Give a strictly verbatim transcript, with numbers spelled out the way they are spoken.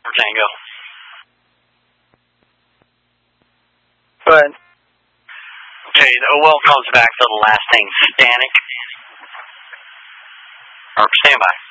For Tango. Go ahead. Okay, the O L comes back for the last thing. Static. Or stand by.